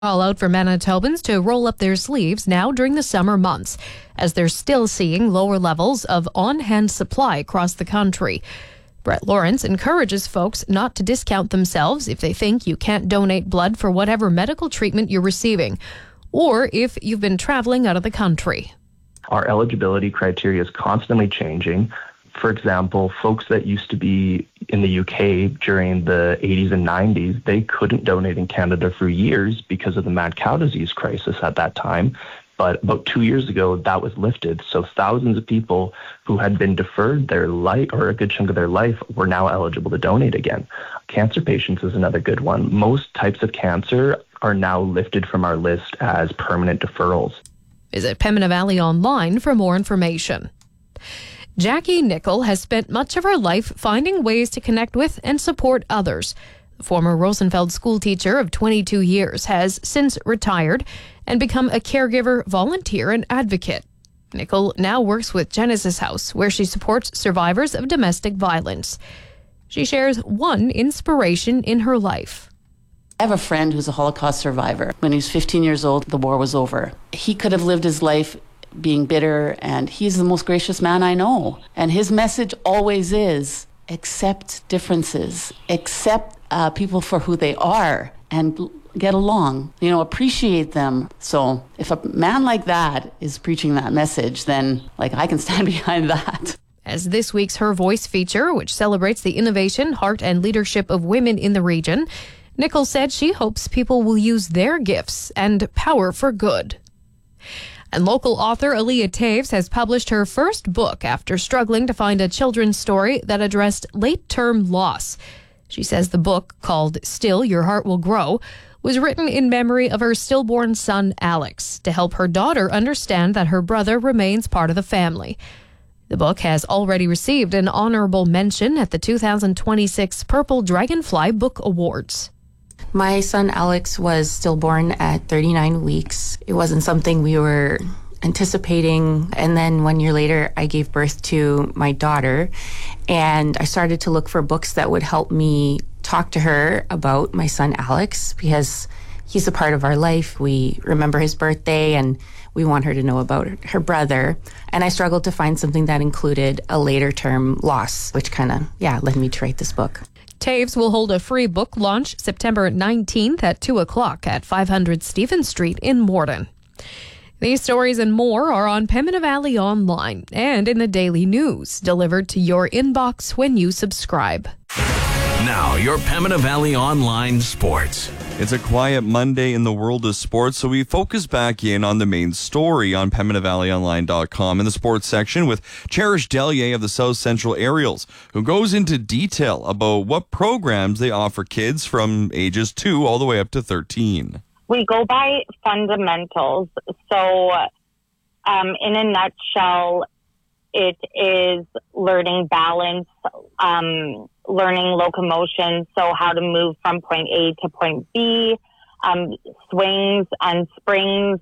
All out for Manitobans to roll up their sleeves now during the summer months, as they're still seeing lower levels of on-hand supply across the country. Brett Lawrence encourages folks not to discount themselves if they think you can't donate blood for whatever medical treatment you're receiving, or if you've been traveling out of the country. Our eligibility criteria is constantly changing. For example, folks that used to be in the UK during the 80s and 90s, they couldn't donate in Canada for years because of the mad cow disease crisis at that time. But about 2 years ago, that was lifted. So thousands of people who had been deferred their life, or a good chunk of their life, were now eligible to donate again. Cancer patients is another good one. Most types of cancer are now lifted from our list as permanent deferrals. Visit Pembina Valley Online for more information. Jackie Nickel has spent much of her life finding ways to connect with and support others. The former Rosenfeld school teacher of 22 years has since retired and become a caregiver, volunteer, and advocate. Nickel now works with Genesis House, where she supports survivors of domestic violence. She shares one inspiration in her life. I have a friend who's a Holocaust survivor. When he was 15 years old, the war was over. He could have lived his life being bitter, and he's the most gracious man I know. And his message always is, accept differences, accept people for who they are, and get along, appreciate them. So if a man like that is preaching that message, then I can stand behind that. As this week's Her Voice feature, which celebrates the innovation, heart, and leadership of women in the region, Nickel said she hopes people will use their gifts and power for good. And local author Aaliyah Taves has published her first book after struggling to find a children's story that addressed late-term loss. She says the book, called Still, Your Heart Will Grow, was written in memory of her stillborn son, Alex, to help her daughter understand that her brother remains part of the family. The book has already received an honorable mention at the 2026 Purple Dragonfly Book Awards. My son Alex was stillborn at 39 weeks. It wasn't something we were anticipating. And then 1 year later, I gave birth to my daughter. And I started to look for books that would help me talk to her about my son Alex, because he's a part of our life. We remember his birthday and we want her to know about her brother. And I struggled to find something that included a later term loss, which kind of, led me to write this book. Taves will hold a free book launch September 19th at 2 o'clock at 500 Stephen Street in Morden. These stories and more are on Pembina Valley Online and in the Daily News, delivered to your inbox when you subscribe. Now, your Pembina Valley Online Sports. It's a quiet Monday in the world of sports, so we focus back in on the main story on PembinaValleyOnline.com in the sports section with Cherish Delier of the South Central Aerials, who goes into detail about what programs they offer kids from ages 2 all the way up to 13. We go by fundamentals. So in a nutshell, it is learning balance, learning locomotion, so how to move from point A to point B, swings and springs,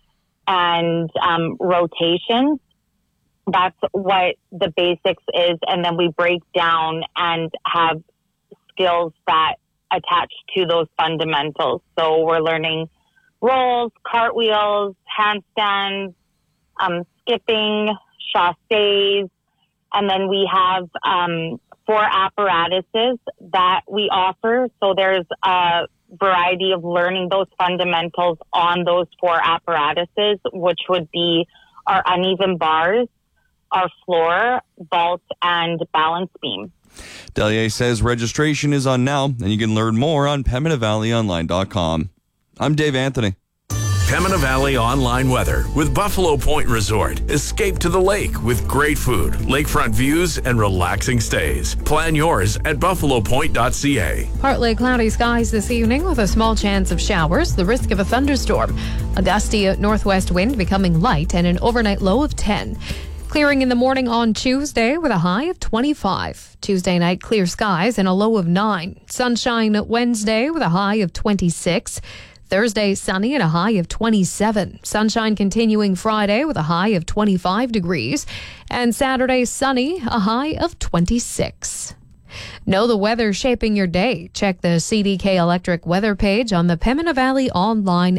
and rotations. That's what the basics is. And then we break down and have skills that attach to those fundamentals. So we're learning rolls, cartwheels, handstands, skipping, chassés, and then we have 4 apparatuses that we offer. So there's a variety of learning those fundamentals on those 4 apparatuses, which would be our uneven bars, our floor, vault, and balance beam. Delier says registration is on now, and you can learn more on PembinaValleyOnline.com. I'm Dave Anthony. Pembina Valley Online weather with Buffalo Point Resort. Escape to the lake with great food, lakefront views, and relaxing stays. Plan yours at buffalopoint.ca. Partly cloudy skies this evening with a small chance of showers, the risk of a thunderstorm. A gusty northwest wind becoming light and an overnight low of 10. Clearing in the morning on Tuesday with a high of 25. Tuesday night, clear skies and a low of 9. Sunshine Wednesday with a high of 26. Thursday, sunny and a high of 27. Sunshine continuing Friday with a high of 25 degrees. And Saturday, sunny, a high of 26. Know the weather shaping your day. Check the CDK Electric weather page on the Pembina Valley Online